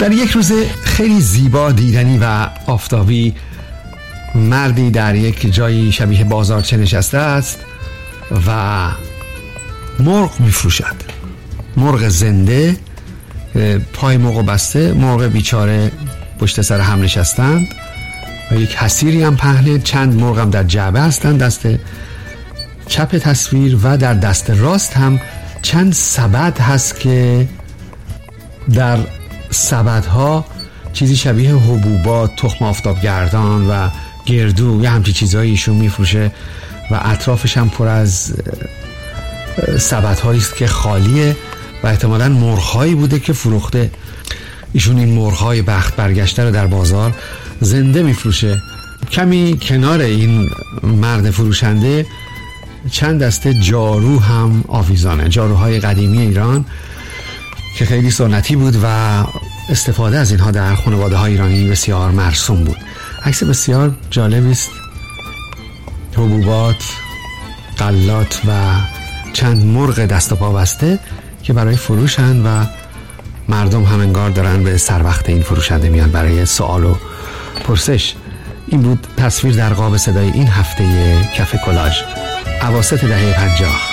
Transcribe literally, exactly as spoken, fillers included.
در یک روز خیلی زیبا، دیدنی و آفتابی، مردی در یک جایی شبیه بازارچه نشسته است و مرغ میفروشد. مرغ زنده، پای مرغ بسته، مرغ بیچاره پشت سر هم نشستند و یک حصیری هم پهنه. چند مرغ هم در جعبه هستند دست چپ تصویر، و در دست راست هم چند سبد هست که در سبدها چیزی شبیه حبوبات، تخم آفتابگردان و گردو یا همچین چیزایی ایشون میفروشه و اطرافش هم پر از سبدهایی است که خالیه و احتمالاً مرغ‌هایی بوده که فروخته. ایشون این مرغ‌های بخت برگشته رو در بازار زنده میفروشه. کمی کنار این مرد فروشنده چند دسته جارو هم آویزانه، جاروهای قدیمی ایران که خیلی سنتی بود و استفاده از اینها در خانواده‌های ایرانی بسیار مرسوم بود. عکس بسیار جالبی است. حبوبات، غلات و چند مرغ دست و پا بسته که برای فروشن و مردم هم انگار دارن به سر وقت این فروشنده میان برای سوال و پرسش. این بود تصویر در قاب صدای این هفته کف کلاژ اواسط دهه پنجاه.